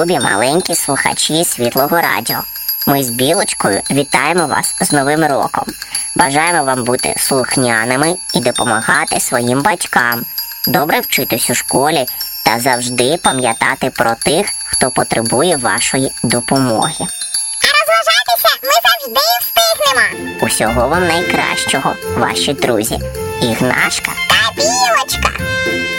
Любі маленькі слухачі Світлого Радіо. Ми з Білочкою вітаємо вас з Новим роком. Бажаємо вам бути слухняними і допомагати своїм батькам, добре вчитись у школі та завжди пам'ятати про тих, хто потребує вашої допомоги. А розважатися ми завжди встигнемо. Усього вам найкращого, ваші друзі. Ігнашка Та Білочка.